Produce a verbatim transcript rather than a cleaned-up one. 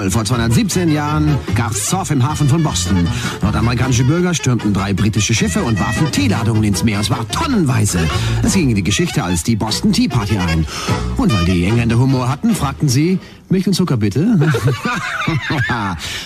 Jawohl, vor zweihundertsiebzehn Jahren gab's Zoff im Hafen von Boston. Nordamerikanische Bürger stürmten drei britische Schiffe und warfen Teeladungen ins Meer. Es war tonnenweise. Es ging in die Geschichte als die Boston Tea Party ein. Und weil die Engländer Humor hatten, fragten sie, Milch und Zucker bitte?